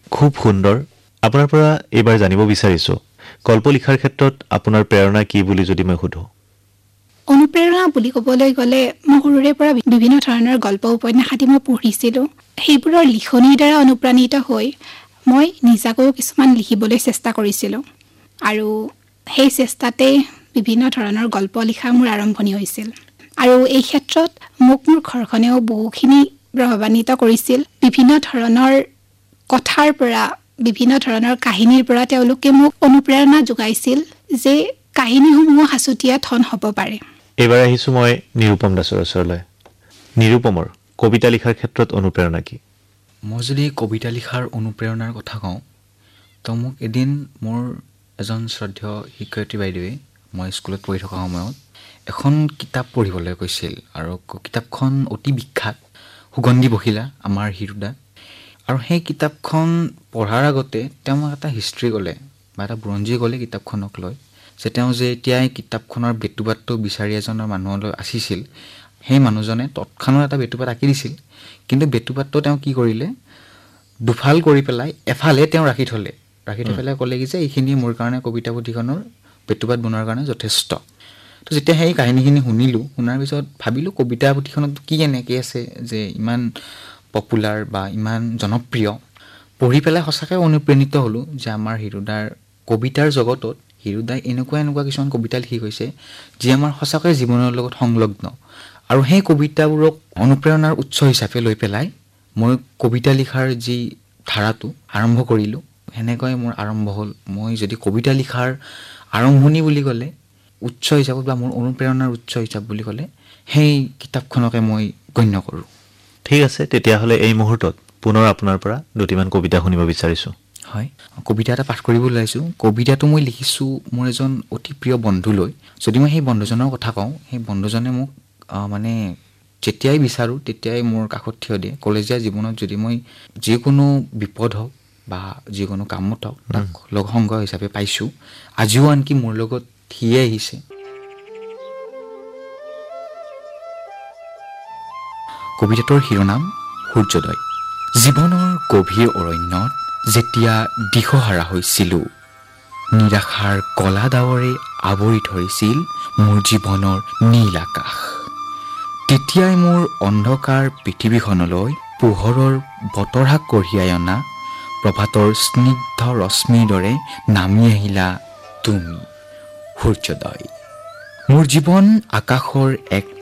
খুব সুন্দৰ। আপোনাৰ পৰা এইবাৰ জানিব বিচাৰিছোঁ গল্প লিখাৰ ক্ষেত্ৰত আপোনাৰ প্ৰেৰণা কি বুলি যদি মই সোধোঁ। অনুপ্ৰেৰণা বুলি ক'বলৈ গ'লে মই সৰুৰে পৰা বিভিন্ন ধৰণৰ গল্প উপন্যাস আদি মই পঢ়িছিলোঁ। সেইবোৰৰ লিখনিৰ দ্বাৰা অনুপ্ৰাণিত হৈ মই নিজাকৈও কিছুমান লিখিবলৈ চেষ্টা কৰিছিলোঁ আৰু সেই চেষ্টাতে বিভিন্ন ধৰণৰ গল্প লিখা মোৰ আৰম্ভণি হৈছিল। আৰু এই ক্ষেত্ৰত মোক মোৰ ঘৰখনেও বহুখিনি প্ৰভাৱান্বিত কৰিছিল। বিভিন্ন ধৰণৰ কথাৰ পৰা, বিভিন্ন ধৰণৰ কাহিনীৰ পৰা তেওঁলোকে মোক অনুপ্ৰেৰণা যোগাইছিল যে কাহিনীসমূহ সাঁচতীয়া ধন হ'ব পাৰে। এইবাৰ আহিছোঁ মই নিৰুপম দাসৰ ওচৰলৈ। নিৰুপমৰ কবিতা লিখাৰ ক্ষেত্ৰত অনুপ্ৰেৰণা কি? মই যদি কবিতা লিখাৰ অনুপ্ৰেৰণাৰ কথা কওঁ তো মোক এদিন মোৰ এজন শ্ৰদ্ধেয় শিক্ষয়িত্ৰী বাইদেৱে মই স্কুলত পঢ়ি থকা সময়ত এখন কিতাপ পঢ়িবলৈ কৈছিল আৰু কিতাপখন অতি বিখ্যাত, সুগন্ধি পখিলা আমাৰ হিৰুদা। আৰু সেই কিতাপখন পঢ়াৰ আগতে তেওঁ মোক এটা হিষ্ট্ৰী ক'লে বা এটা বুৰঞ্জী ক'লে কিতাপখনক লৈ, যে তেওঁ যে এতিয়াই কিতাপখনৰ বেটুপাতটো বিচাৰি এজনৰ মানুহলৈ আছিছিল, সেই মানুহজনে তৎক্ষণাত এটা বেটুপাত আঁকি দিছিল, কিন্তু বেটুপাতটো তেওঁ কি কৰিলে, দুফাল কৰি পেলাই এফালে তেওঁ ৰাখি থ'লে। ৰাখি থৈ পেলাই ক'লে কি যে এইখিনি মোৰ কাৰণে কবিতা পুথিখনৰ বেটুপাত বনোৱাৰ কাৰণে যথেষ্ট। তো যেতিয়া সেই কাহিনীখিনি শুনিলোঁ, শুনাৰ পিছত ভাবিলোঁ কবিতা পুথিখনত কি এনেকৈ আছে যে ইমান পপুলাৰ বা ইমান জনপ্ৰিয়। পঢ়ি পেলাই সঁচাকৈ অনুপ্ৰাণিত হ'লোঁ যে আমাৰ হিৰুদাৰ কবিতাৰ জগতত হিৰুদাই এনেকুৱা কিছুমান কবিতা লিখি গৈছে যি আমাৰ সঁচাকৈ জীৱনৰ লগত সংলগ্ন। আৰু সেই কবিতাবোৰক অনুপ্ৰেৰণাৰ উৎস হিচাপে লৈ পেলাই মই কবিতা লিখাৰ যি ধাৰাটো আৰম্ভ কৰিলোঁ। সেনেকৈ মোৰ আৰম্ভ হ'ল। মই যদি কবিতা লিখাৰ আৰম্ভণি বুলি ক'লে উৎস হিচাপত বা মোৰ অনুপ্ৰেৰণাৰ উৎস হিচাপ বুলি ক'লে সেই কিতাপখনকে মই গণ্য কৰোঁ। ঠিক আছে, তেতিয়াহ'লে এই মুহূৰ্তত পুনৰ আপোনাৰ পৰা দুটিমান কবিতা শুনিব বিচাৰিছোঁ। হয়, কবিতা এটা পাঠ কৰিব ওলাইছোঁ। কবিতাটো মই লিখিছোঁ মোৰ এজন অতি প্ৰিয় বন্ধুলৈ। যদি মই সেই বন্ধুজনৰ কথা কওঁ, সেই বন্ধুজনে মোক মানে যেতিয়াই বিচাৰোঁ তেতিয়াই মোৰ কাষত থিয় দিয়ে। কলেজীয়া জীৱনত যদি মই যিকোনো বিপদ হওক বা যিকোনো কামত হওক তাক লগ সংগ হিচাপে পাইছোঁ। আজিও আনকি মোৰ লগত সিয়ে আহিছে। কবিতাটোৰ শিৰোনাম সূৰ্যোদয়। জীৱনৰ গভীৰ অৰণ্যত যেতিয়া দিশহাৰা হৈছিলোঁ, নিৰাশাৰ কলা ডাৱৰে আৱৰি ধৰিছিল মোৰ জীৱনৰ নীল আকাশ। তেতিয়াই মোৰ অন্ধকাৰ পৃথিৱীখনলৈ পোহৰৰ বতৰা কঢ়িয়াই অনা প্ৰভাতৰ স্নিগ্ধ ৰশ্মিৰ দৰে নামি আহিলা তুমি, সূৰ্যোদয়। মোৰ জীৱন আকাশৰ এক